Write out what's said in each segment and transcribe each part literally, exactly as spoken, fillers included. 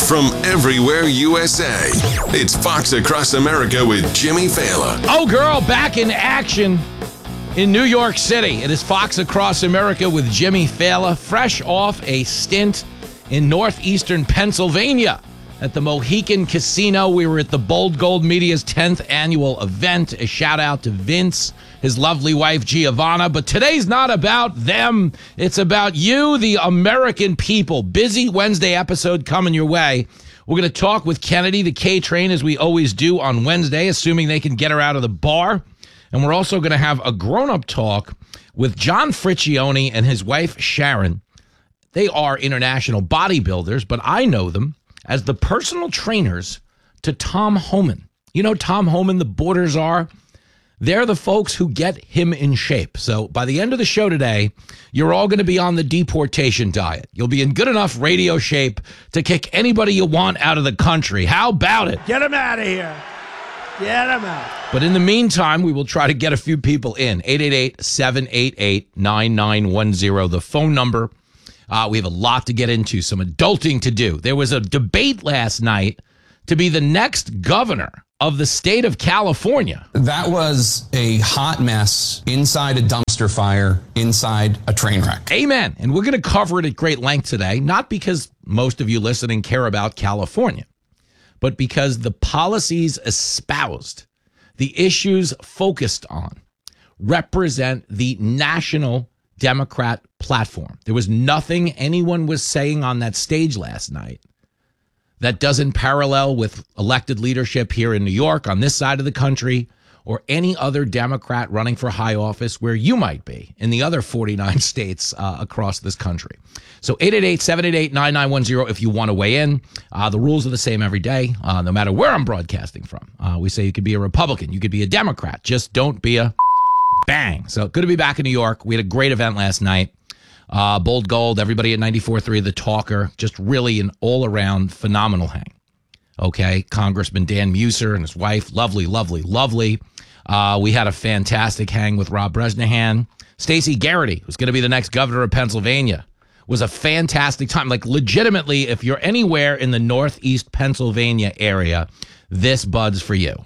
from everywhere U S A. It's Fox Across America with Jimmy Failla. Oh, girl, back in action in New York City. It is Fox Across America with Jimmy Failla, fresh off a stint in northeastern Pennsylvania at the Mohican Casino. We were at the Bold Gold Media's tenth annual event. A shout out to Vince, his lovely wife Giovanna. But today's not about them. It's about you, the American people. Busy Wednesday episode coming your way. We're going to talk with Kennedy, the K-Train, as we always do on Wednesday, assuming they can get her out of the bar. And we're also going to have a grown-up talk with John Friccione and his wife Sharon. They are international bodybuilders, but I know them as the personal trainers to Tom Homan. You know Tom Homan, the Borders are? They're the folks who get him in shape. So by the end of the show today, you're all going to be on the deportation diet. You'll be in good enough radio shape to kick anybody you want out of the country. How about it? Get him out of here. Get him out. But in the meantime, we will try to get a few people in. eight eight eight, seven eight eight, nine nine one zero, the phone number. Uh, we have a lot to get into, some adulting to do. There was a debate last night to be the next governor of the state of California. That was a hot mess inside a dumpster fire, inside a train wreck. Amen. And we're going to cover it at great length today, not because most of you listening care about California, but because the policies espoused, the issues focused on, represent the national Democrat platform. There was nothing anyone was saying on that stage last night that doesn't parallel with elected leadership here in New York, on this side of the country, or any other Democrat running for high office where you might be in the other forty-nine states uh, across this country. So eight eight eight, seven eight eight, nine nine one zero if you want to weigh in. Uh, the rules are the same every day, uh, no matter where I'm broadcasting from. Uh, we say you could be a Republican, you could be a Democrat, just don't be a bang. So good to be back in New York. We had a great event last night. Uh, Bold Gold, everybody at ninety-four point three, The Talker, just really an all-around phenomenal hang. Okay, Congressman Dan Muser and his wife, lovely, lovely, lovely. Uh, we had a fantastic hang with Rob Bresnahan. Stacey Garrity, who's going to be the next governor of Pennsylvania, was a fantastic time. Like, legitimately, if you're anywhere in the northeast Pennsylvania area, this bud's for you.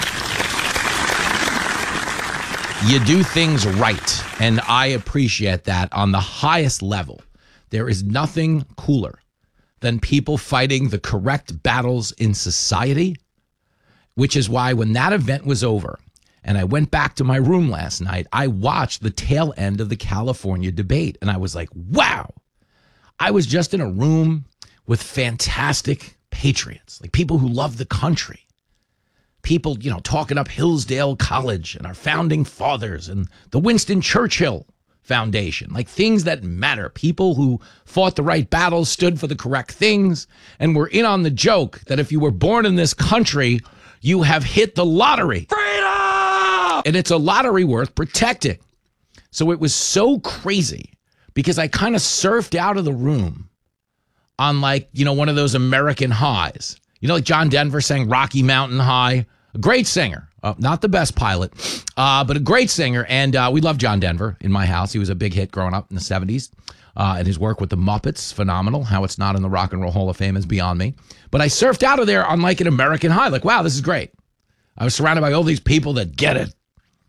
You do things right, and I appreciate that on the highest level. There is nothing cooler than people fighting the correct battles in society, which is why when that event was over and I went back to my room last night, I watched the tail end of the California debate, and I was like, wow. I was just in a room with fantastic patriots, like people who love the country. People, you know, talking up Hillsdale College and our founding fathers and the Winston Churchill Foundation, like things that matter. People who fought the right battles, stood for the correct things, and were in on the joke that if you were born in this country, you have hit the lottery. Freedom! And it's a lottery worth protecting. So it was so crazy because I kind of surfed out of the room on, like, you know, one of those American highs. You know, like John Denver sang Rocky Mountain High. A great singer, uh, not the best pilot, uh, but a great singer. And uh, we love John Denver in my house. He was a big hit growing up in the seventies. Uh, and his work with the Muppets, phenomenal. How it's not in the Rock and Roll Hall of Fame is beyond me. But I surfed out of there on like an American high. Like, wow, this is great. I was surrounded by all these people that get it.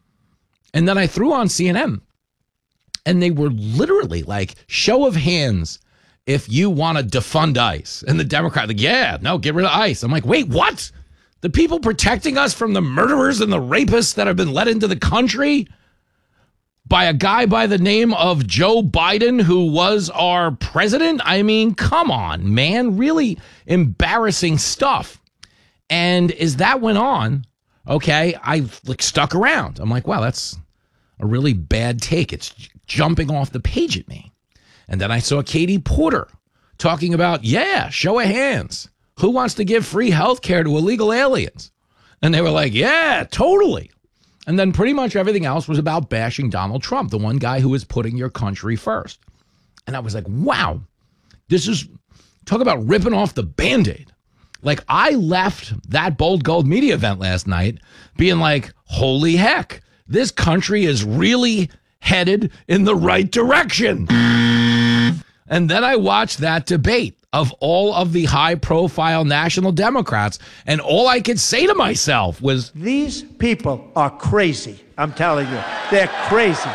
And then I threw on C N N. And they were literally like, show of hands if you want to defund ICE. And the Democrat, like, yeah, no, get rid of ICE. I'm like, wait, what? The people protecting us from the murderers and the rapists that have been let into the country by a guy by the name of Joe Biden, who was our president? I mean, come on, man. Really embarrassing stuff. And as that went on, okay, I like stuck around. I'm like, wow, that's a really bad take. It's jumping off the page at me. And then I saw Katie Porter talking about, yeah, show of hands. Who wants to give free health care to illegal aliens? And they were like, yeah, totally. And then pretty much everything else was about bashing Donald Trump, the one guy who is putting your country first. And I was like, wow, this is, talk about ripping off the Band-Aid. Like, I left that Bold Gold Media event last night being like, holy heck, this country is really headed in the right direction. And then I watched that debate of all of the high-profile national Democrats, and all I could say to myself was, These people are crazy. I'm telling you, they're crazy.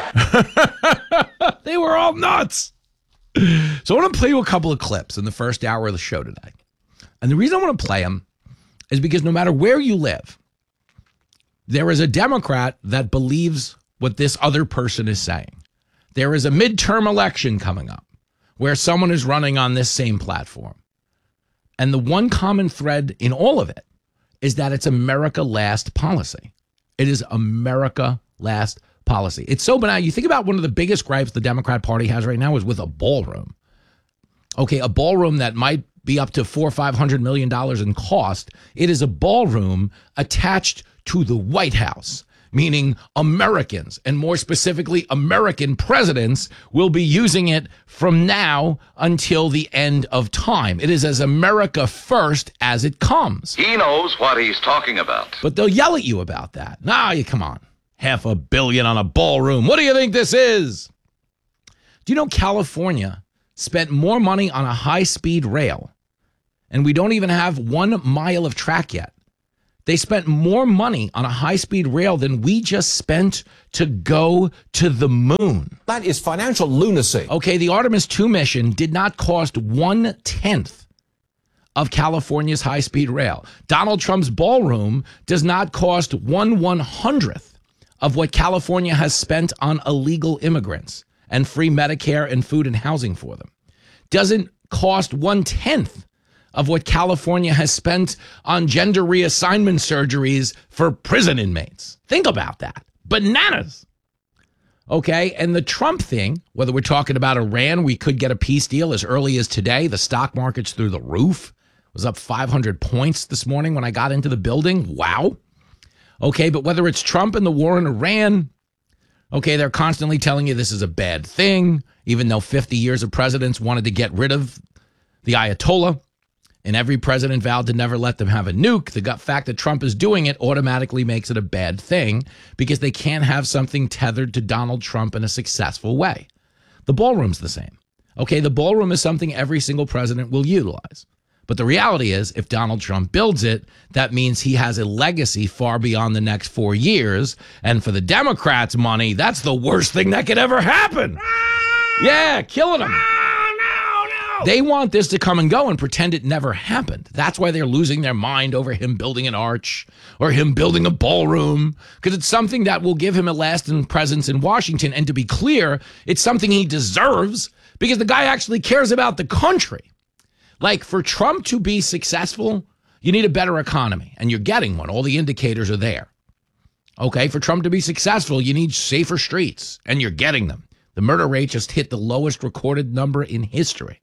they were all nuts. So I want to play you a couple of clips in the first hour of the show today. And the reason I want to play them is because no matter where you live, there is a Democrat that believes what this other person is saying. There is a midterm election coming up where someone is running on this same platform. And the one common thread in all of it is that it's America last policy. It is America last policy. It's so banal. You think about one of the biggest gripes the Democrat Party has right now is with a ballroom. Okay, a ballroom that might be up to four or five hundred million dollars in cost. It is a ballroom attached to the White House, meaning Americans, and more specifically, American presidents, will be using it from now until the end of time. It is as America first as it comes. He knows what he's talking about. But they'll yell at you about that. Nah, you come on. Half a billion on a ballroom. What do you think this is? Do you know California spent more money on a high-speed rail, and we don't even have one mile of track yet? They spent more money on a high-speed rail than we just spent to go to the moon. That is financial lunacy. Okay, the Artemis two mission did not cost one-tenth of California's high-speed rail. Donald Trump's ballroom does not cost one one-hundredth of what California has spent on illegal immigrants and free Medicare and food and housing for them. Doesn't cost one-tenth of what California has spent on gender reassignment surgeries for prison inmates. Think about that. Bananas. Okay, and the Trump thing, whether we're talking about Iran, we could get a peace deal as early as today. The stock market's through the roof. It was up five hundred points this morning when I got into the building. Wow. Okay, but whether it's Trump and the war in Iran, okay, they're constantly telling you this is a bad thing, even though fifty years of presidents wanted to get rid of the Ayatollah. And every president vowed to never let them have a nuke. The fact that Trump is doing it automatically makes it a bad thing because they can't have something tethered to Donald Trump in a successful way. The ballroom's the same. Okay, the ballroom is something every single president will utilize. But the reality is, if Donald Trump builds it, that means he has a legacy far beyond the next four years. And for the Democrats' money, that's the worst thing that could ever happen. Yeah, killing them. They want this to come and go and pretend it never happened. That's why they're losing their mind over him building an arch or him building a ballroom, because it's something that will give him a lasting presence in Washington. And to be clear, it's something he deserves because the guy actually cares about the country. Like, for Trump to be successful, you need a better economy, and you're getting one. All the indicators are there. Okay, for Trump to be successful, you need safer streets, and you're getting them. The murder rate just hit the lowest recorded number in history.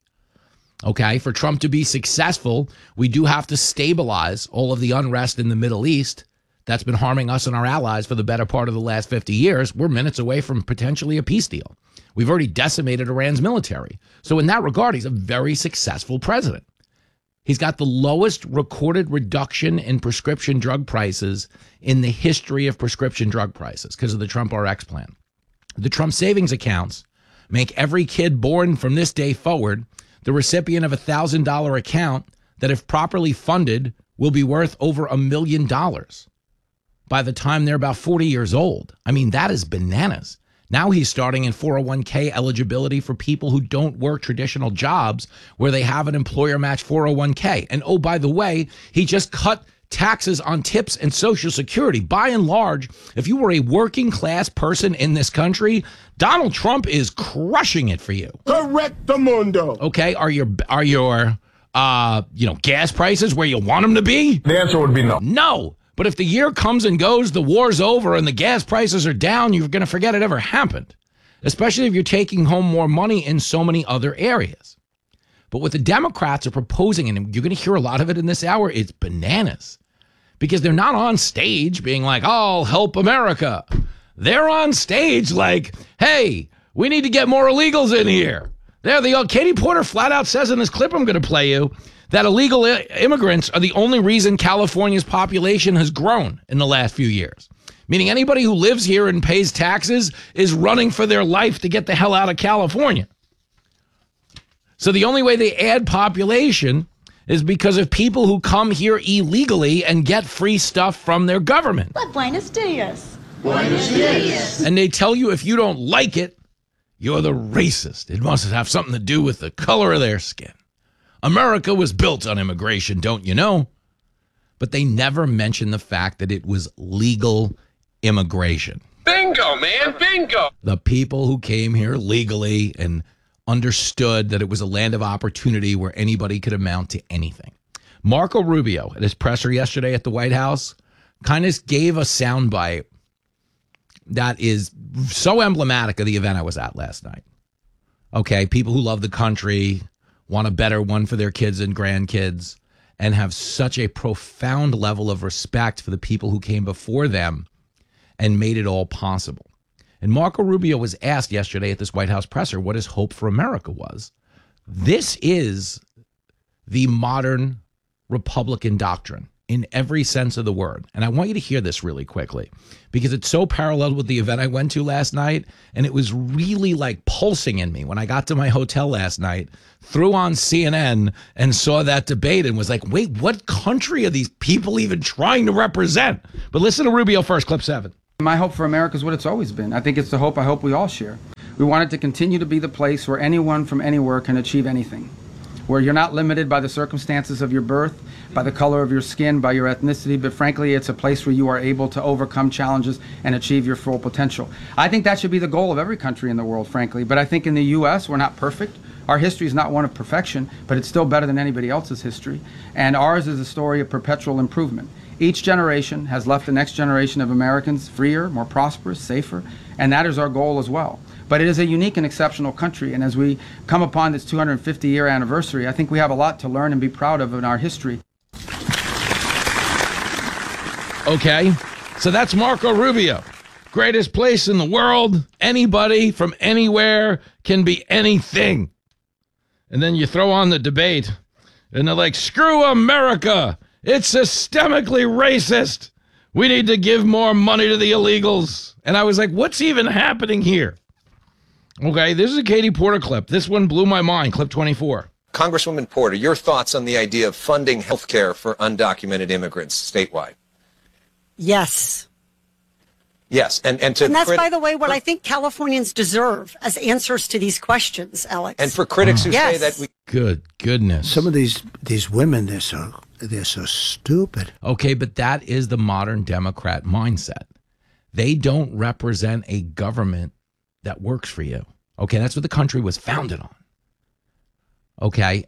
Okay, for Trump to be successful, we do have to stabilize all of the unrest in the Middle East that's been harming us and our allies for the better part of the last fifty years. We're minutes away from potentially a peace deal. We've already decimated Iran's military. So in that regard, he's a very successful president. He's got the lowest recorded reduction in prescription drug prices in the history of prescription drug prices because of the Trump R X plan. The Trump savings accounts make every kid born from this day forward the recipient of a one thousand dollars account that, if properly funded, will be worth over a million dollars by the time they're about forty years old. I mean, that is bananas. Now he's starting in four oh one k eligibility for people who don't work traditional jobs where they have an employer match four oh one k. And oh, by the way, he just cut taxes on tips and Social Security. By and large, if you were a working class person in this country, Donald Trump is crushing it for you. Correctamundo. Okay, are your are your uh you know gas prices where you want them to be? The answer would be no. No. But if the year comes and goes, the war's over, and the gas prices are down, you're going to forget it ever happened, especially if you're taking home more money in so many other areas. But what the Democrats are proposing, and you're going to hear a lot of it in this hour, it's bananas. Because they're not on stage being like, I'll help America. They're on stage like, hey, we need to get more illegals in here. There, the Katie Porter flat out says in this clip I'm going to play you that illegal I- immigrants are the only reason California's population has grown in the last few years. Meaning anybody who lives here and pays taxes is running for their life to get the hell out of California. So the only way they add population is because of people who come here illegally and get free stuff from their government. But buenos dias. Buenos dias. And they tell you if you don't like it, you're the racist. It must have something to do with the color of their skin. America was built on immigration, don't you know? But they never mention the fact that it was legal immigration. Bingo, man, bingo. The people who came here legally and understood that it was a land of opportunity where anybody could amount to anything. Marco Rubio, at his presser yesterday at the White House, kind of gave a soundbite that is so emblematic of the event I was at last night. Okay, people who love the country, want a better one for their kids and grandkids, and have such a profound level of respect for the people who came before them and made it all possible. And Marco Rubio was asked yesterday at this White House presser what his hope for America was. This is the modern Republican doctrine in every sense of the word. And I want you to hear this really quickly because it's so paralleled with the event I went to last night. And it was really like pulsing in me when I got to my hotel last night, threw on C N N and saw that debate and was like, wait, what country are these people even trying to represent? But listen to Rubio first, clip seven. My hope for America is what it's always been. I think it's the hope I hope we all share. We want it to continue to be the place where anyone from anywhere can achieve anything, where you're not limited by the circumstances of your birth, by the color of your skin, by your ethnicity, but frankly, it's a place where you are able to overcome challenges and achieve your full potential. I think that should be the goal of every country in the world, frankly, but I think in the U S, we're not perfect. Our history is not one of perfection, but it's still better than anybody else's history, and ours is a story of perpetual improvement. Each generation has left the next generation of Americans freer, more prosperous, safer, and that is our goal as well. But it is a unique and exceptional country, and as we come upon this two hundred fifty year anniversary, I think we have a lot to learn and be proud of in our history. Okay, so that's Marco Rubio. Greatest place in the world. Anybody from anywhere can be anything. And then you throw on the debate, and they're like, screw America. It's systemically racist. We need to give more money to the illegals. And I was like, what's even happening here? Okay, this is a Katie Porter clip. This one blew my mind, clip twenty-four. Congresswoman Porter, your thoughts on the idea of funding health care for undocumented immigrants statewide? Yes. Yes, and, and to and that's, crit- by the way, what I think Californians deserve as answers to these questions, Alex. And for critics who yes. say that we... Good goodness. Some of these these women, they're so, they're so stupid. Okay, but that is the modern Democrat mindset. They don't represent a government that works for you. Okay, that's what the country was founded on. Okay,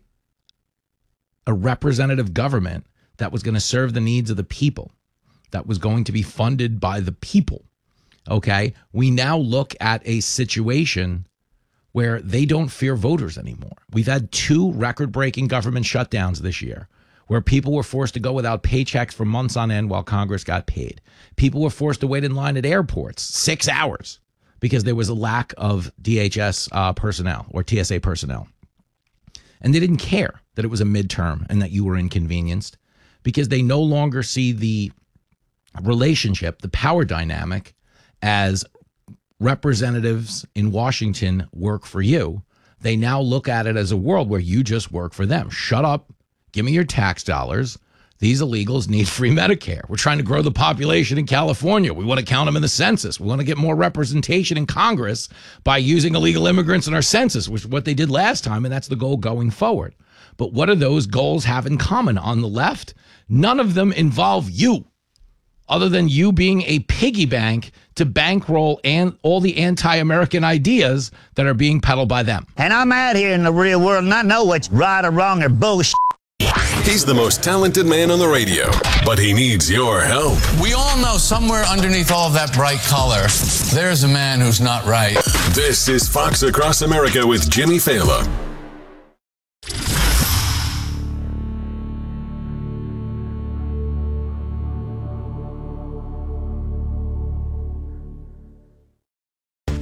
a representative government that was going to serve the needs of the people, that was going to be funded by the people. Okay, we now look at a situation where they don't fear voters anymore. We've had two record-breaking government shutdowns this year where people were forced to go without paychecks for months on end while Congress got paid. People were forced to wait in line at airports six hours because there was a lack of D H S uh, personnel or T S A personnel. And they didn't care that it was a midterm and that you were inconvenienced because they no longer see the relationship, the power dynamic, as representatives in Washington work for you. They now look at it as a world where you just work for them. Shut up. Give me your tax dollars. These illegals need free Medicare. We're trying to grow the population in California. We want to count them in the census. We want to get more representation in Congress by using illegal immigrants in our census, which is what they did last time, and that's the goal going forward. But what do those goals have in common on the left? None of them involve you, other than you being a piggy bank to bankroll and all the anti-American ideas that are being peddled by them. And I'm out here in the real world and I know what's right or wrong or bullshit. He's the most talented man on the radio, but he needs your help. We all know somewhere underneath all of that bright color, there's a man who's not right. This is Fox Across America with Jimmy Fallon.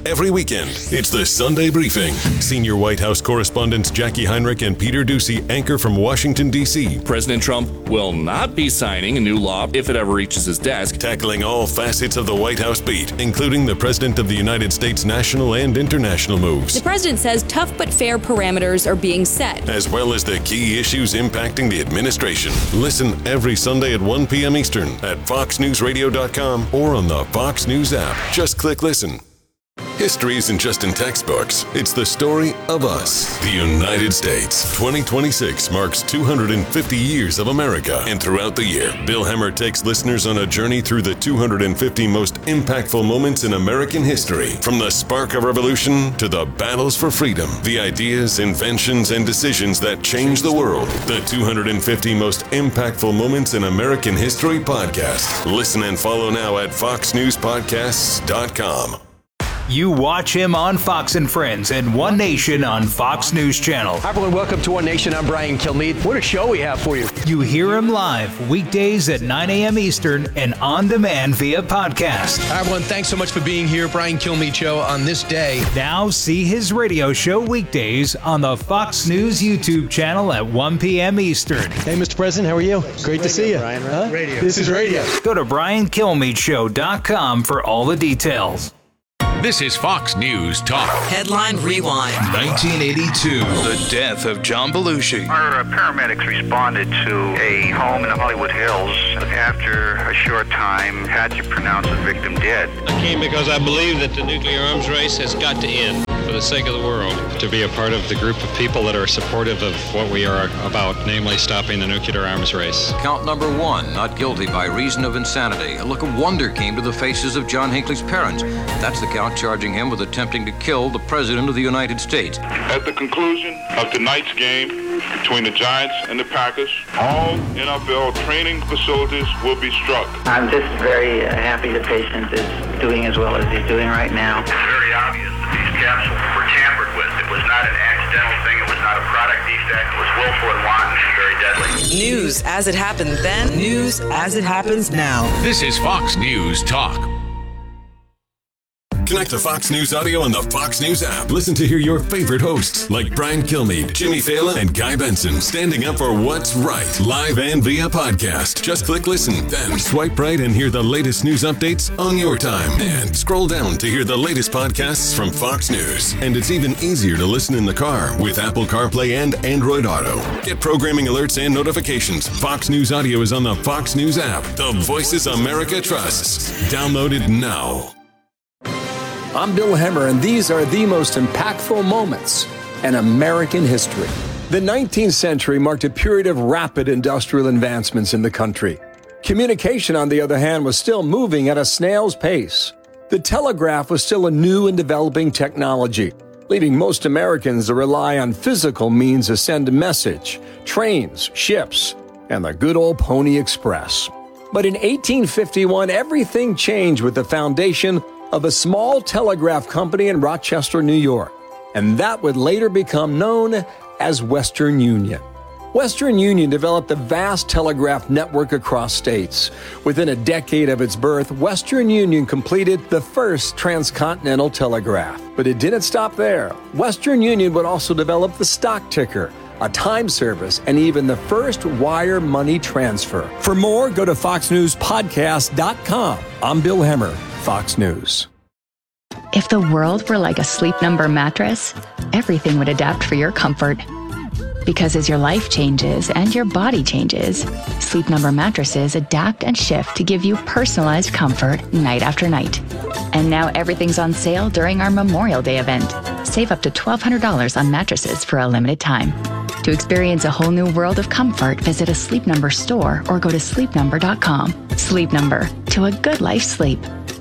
every weekend. It's the Sunday Briefing. Senior White House correspondents Jackie Heinrich and Peter Doocy anchor from Washington, D C President Trump will not be signing a new law if it ever reaches his desk. Tackling all facets of the White House beat, including the President of the United States' national and international moves. The president says tough but fair parameters are being set, as well as the key issues impacting the administration. Listen every Sunday at one p.m. Eastern at fox news radio dot com or on the Fox News app. Just click listen. History isn't just in textbooks. It's the story of us, the United States. twenty twenty-six marks two hundred fifty years of America. And throughout the year, Bill Hemmer takes listeners on a journey through the two hundred fifty most impactful moments in American history. From the spark of revolution to the battles for freedom, the ideas, inventions, and decisions that changed the world. The two hundred fifty most impactful moments in American history podcast. Listen and follow now at fox news podcasts dot com. You watch him on Fox and Friends and One Nation on Fox News Channel. Hi, everyone. Welcome to One Nation. I'm Brian Kilmeade. What a show we have for you. You hear him live weekdays at nine a.m. Eastern and on demand via podcast. Hi, everyone. Thanks so much for being here. Brian Kilmeade Show on this day. Now see his radio show weekdays on the Fox News YouTube channel at one p.m. Eastern. Hey, Mister President. How are you? Great to see you. Brian, right? Huh? Radio. This is radio. Go to brian kilmeade show dot com for all the details. This is Fox News Talk. Headline Rewind. nineteen eighty-two. The death of John Belushi. Our uh, paramedics responded to a home in the Hollywood Hills. After a short time, had to pronounce the victim dead. I came because I believe that the nuclear arms race has got to end for the sake of the world. To be a part of the group of people that are supportive of what we are about, namely stopping the nuclear arms race. Count number one, not guilty by reason of insanity. A look of wonder came to the faces of John Hinckley's parents. That's the count charging him with attempting to kill the President of the United States. At the conclusion of tonight's game between the Giants and the Packers, all N F L training facilities will be struck. I'm just very uh, happy the patient is doing as well as he's doing right now. It's very obvious that these capsules were tampered with. It was not an accidental thing. It was not a product defect. It was willful and wanton and very deadly. News as it happened then, news as it happens now. This is Fox News Talk. Connect to Fox News Audio on the Fox News app. Listen to hear your favorite hosts like Brian Kilmeade, Jimmy Fallon, and Guy Benson standing up for what's right, live and via podcast. Just click listen, then swipe right and hear the latest news updates on your time. And scroll down to hear the latest podcasts from Fox News. And it's even easier to listen in the car with Apple CarPlay and Android Auto. Get programming alerts and notifications. Fox News Audio is on the Fox News app. The voices America trusts. Download it now. I'm Bill Hemmer, and these are the most impactful moments in American history. The nineteenth century marked a period of rapid industrial advancements in the country. Communication, on the other hand, was still moving at a snail's pace. The telegraph was still a new and developing technology, leaving most Americans to rely on physical means to send a message, trains, ships, and the good old Pony Express. But in eighteen fifty-one, everything changed with the foundation of a small telegraph company in Rochester, New York, and that would later become known as Western Union. Western Union developed a vast telegraph network across states. Within a decade of its birth, Western Union completed the first transcontinental telegraph. But it didn't stop there. Western Union would also develop the stock ticker, a time service, and even the first wire money transfer. For more, go to fox news podcast dot com. I'm Bill Hemmer, Fox News. If the world were like a Sleep Number mattress, everything would adapt for your comfort. Because as your life changes and your body changes, Sleep Number mattresses adapt and shift to give you personalized comfort night after night. And now everything's on sale during our Memorial Day event. Save up to twelve hundred dollars on mattresses for a limited time. To experience a whole new world of comfort, visit a Sleep Number store or go to sleep number dot com. Sleep Number, to a good life sleep.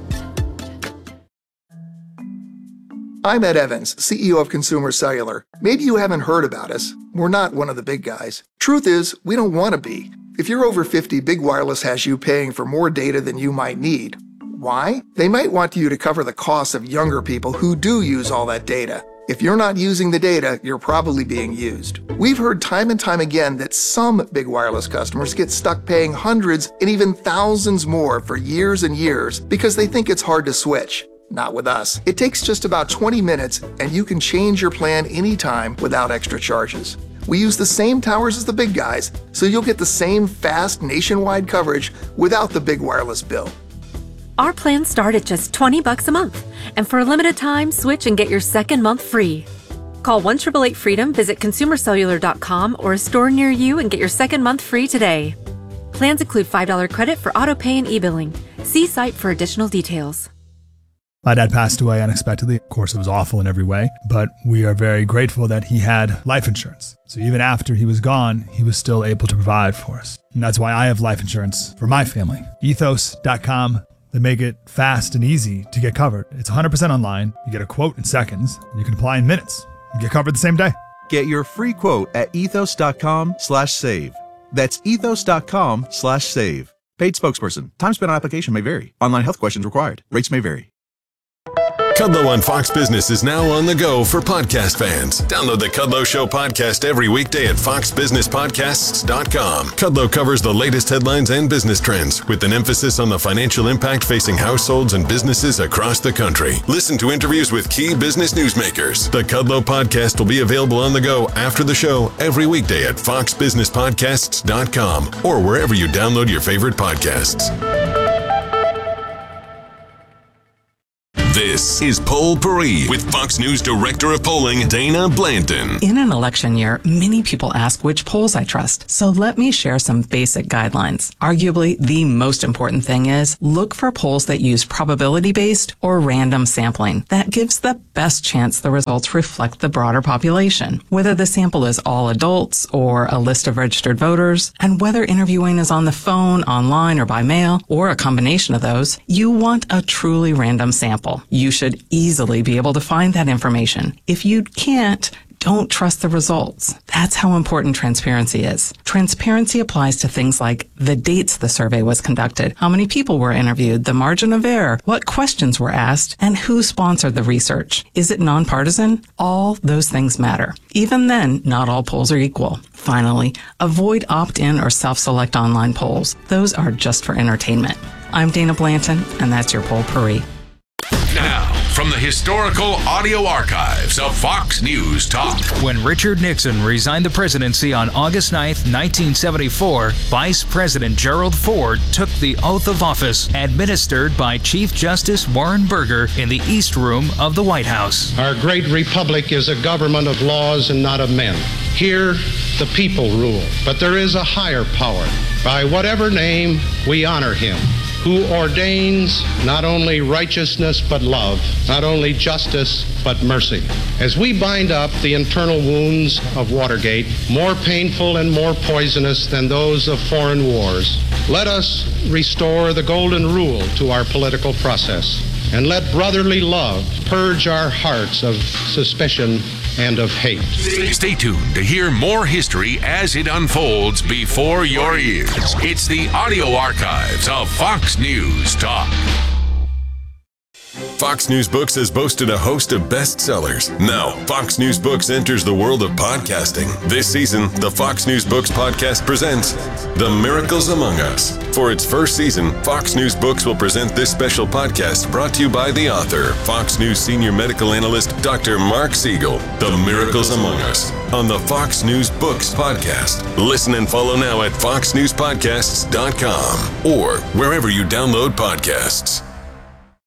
I'm Ed Evans, C E O of Consumer Cellular. Maybe you haven't heard about us. We're not one of the big guys. Truth is, we don't want to be. If you're over fifty, Big Wireless has you paying for more data than you might need. Why? They might want you to cover the costs of younger people who do use all that data. If you're not using the data, you're probably being used. We've heard time and time again that some Big Wireless customers get stuck paying hundreds and even thousands more for years and years because they think it's hard to switch. Not with us. It takes just about twenty minutes, and you can change your plan anytime without extra charges. We use the same towers as the big guys, so you'll get the same fast nationwide coverage without the big wireless bill. Our plans start at just twenty bucks a month, and for a limited time, switch and get your second month free. Call one eight eight eight freedom, visit consumer cellular dot com or a store near you and get your second month free today. Plans include five dollars credit for auto pay and e-billing. See site for additional details. My dad passed away unexpectedly. Of course, it was awful in every way, but we are very grateful that he had life insurance. So even after he was gone, he was still able to provide for us. And that's why I have life insurance for my family. ethos dot com. They make it fast and easy to get covered. It's one hundred percent online. You get a quote in seconds, and you can apply in minutes. You get covered the same day. Get your free quote at ethos dot com slash save. That's ethos dot com slash save. Paid spokesperson. Time spent on application may vary. Online health questions required. Rates may vary. Kudlow on Fox Business is now on the go for podcast fans. Download the Kudlow Show podcast every weekday at fox business podcasts dot com. Kudlow covers the latest headlines and business trends with an emphasis on the financial impact facing households and businesses across the country. Listen to interviews with key business newsmakers. The Kudlow podcast will be available on the go after the show every weekday at fox business podcasts dot com or wherever you download your favorite podcasts. This is Poll Paris with Fox News Director of Polling, Dana Blanton. In an election year, many people ask which polls I trust. So let me share some basic guidelines. Arguably, the most important thing is look for polls that use probability-based or random sampling. That gives the best chance the results reflect the broader population. Whether the sample is all adults or a list of registered voters, and whether interviewing is on the phone, online, or by mail, or a combination of those, you want a truly random sample. You should easily be able to find that information. If you can't, don't trust the results. That's how important transparency is. Transparency applies to things like the dates the survey was conducted, how many people were interviewed, the margin of error, what questions were asked, and who sponsored the research. Is it nonpartisan? All those things matter. Even then, not all polls are equal. Finally, avoid opt-in or self-select online polls. Those are just for entertainment. I'm Dana Blanton, and that's your Poll Paris. Now, from the historical audio archives of Fox News Talk. When Richard Nixon resigned the presidency on August ninth, nineteen seventy-four, Vice President Gerald Ford took the oath of office administered by Chief Justice Warren Burger in the East Room of the White House. Our great republic is a government of laws and not of men. Here, the people rule, but there is a higher power. By whatever name, we honor him, who ordains not only righteousness but love, not only justice but mercy. As we bind up the internal wounds of Watergate, more painful and more poisonous than those of foreign wars, let us restore the golden rule to our political process, and let brotherly love purge our hearts of suspicion and of hate. Stay tuned to hear more history as it unfolds before your ears. It's the audio archives of Fox News Talk. Fox News Books has boasted a host of bestsellers. Now, Fox News Books enters the world of podcasting. This season, the Fox News Books podcast presents The Miracles Among Us. For its first season, Fox News Books will present this special podcast brought to you by the author, Fox News senior medical analyst, Doctor Mark Siegel. The Miracles Among Us on the Fox News Books podcast. Listen and follow now at fox news podcasts dot com or wherever you download podcasts.